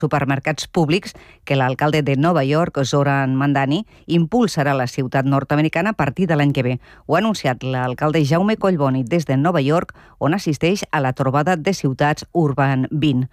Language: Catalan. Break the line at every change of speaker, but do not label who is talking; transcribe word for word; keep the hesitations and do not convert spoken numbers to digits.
supermercats públics que l'alcalde de Nova York, Zoran Mandani, impulsarà a la ciutat nord-americana a partir de l'any que ve. Ho ha anunciat l'alcalde Jaume Collboni des de Nova York, on assisteix a la trobada de ciutats Urban vint.